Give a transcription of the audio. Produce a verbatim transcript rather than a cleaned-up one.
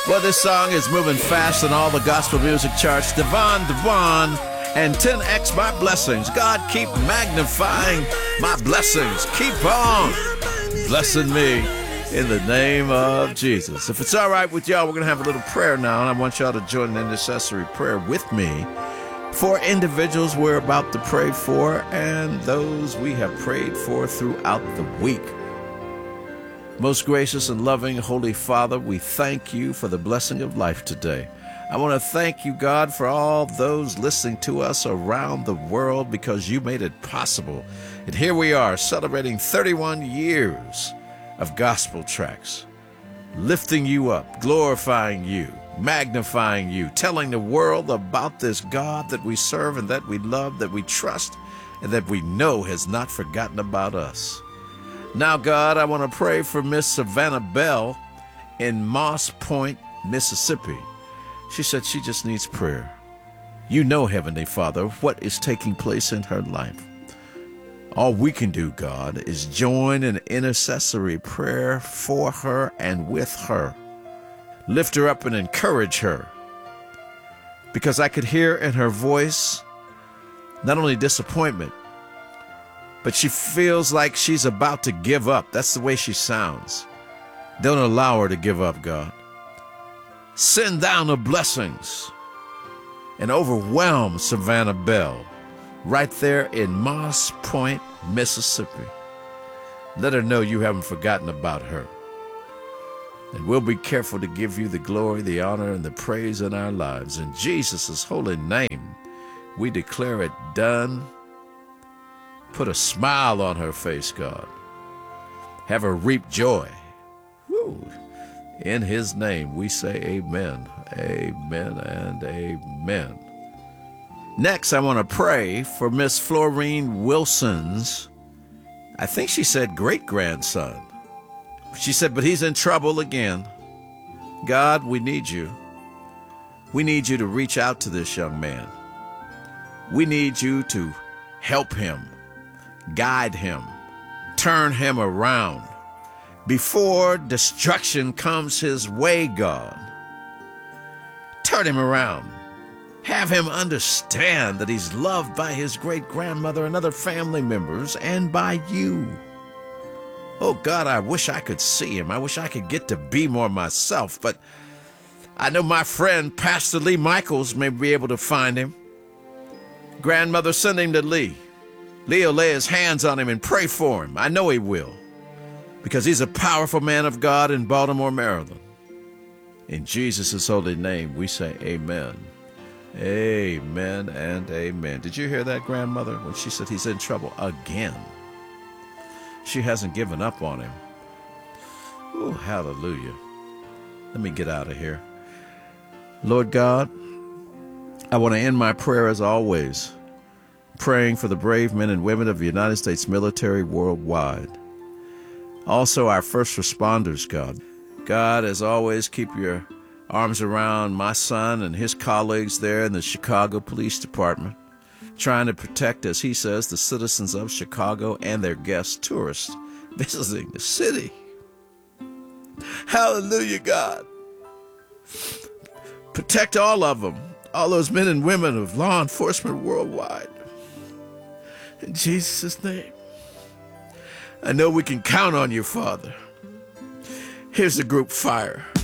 Well, this song is moving fast in all the gospel music charts. Devon, Devon, and ten X, my blessings. God, keep magnifying my blessings. Keep on blessing me in the name of Jesus. If it's all right with y'all, we're going to have a little prayer now, and I want y'all to join the intercessory prayer with me for individuals we're about to pray for and those we have prayed for throughout the week. Most gracious and loving Holy Father, we thank you for the blessing of life today. I want to thank you, God, for all those listening to us around the world because you made it possible. And here we are celebrating thirty-one years of gospel tracks, lifting you up, glorifying you, magnifying you, telling the world about this God that we serve and that we love, that we trust, and that we know has not forgotten about us. Now, God, I want to pray for Miss Savannah Bell in Moss Point, Mississippi. She said she just needs prayer. You know, Heavenly Father, what is taking place in her life. All we can do, God, is join in intercessory prayer for her and with her. Lift her up and encourage her. Because I could hear in her voice not only disappointment, but she feels like she's about to give up. That's the way she sounds. Don't allow her to give up, God. Send down the blessings and overwhelm Savannah Bell right there in Moss Point, Mississippi. Let her know you haven't forgotten about her. And we'll be careful to give you the glory, the honor, and the praise in our lives. In Jesus' holy name, we declare it done. Put a smile on her face, God. Have her reap joy. Woo. In his name, we say amen, amen, and amen. Next, I want to pray for Miss Florine Wilson's, I think she said great-grandson. She said, but he's in trouble again. God, we need you. We need you to reach out to this young man. We need you to help him, guide him, turn him around before destruction comes his way, God. Turn him around. Have him understand that he's loved by his great-grandmother and other family members and by you. Oh, God, I wish I could see him. I wish I could get to be more myself, but I know my friend, Pastor Lee Michaels, may be able to find him. Grandmother, send him to Lee. Lee will lay his hands on him and pray for him. I know he will, because he's a powerful man of God in Baltimore, Maryland. In Jesus' holy name, we say amen. Amen and amen. Did you hear that, grandmother, when she said he's in trouble again? She hasn't given up on him. Oh, hallelujah. Let me get out of here. Lord God, I want to end my prayer as always, praying for the brave men and women of the United States military worldwide. Also, our first responders, God. God, as always, keep your arms around my son and his colleagues there in the Chicago Police Department, trying to protect, as he says, the citizens of Chicago and their guest tourists visiting the city. Hallelujah, God. Protect all of them, all those men and women of law enforcement worldwide. In Jesus' name. I know we can count on you, Father. Here's the group fire.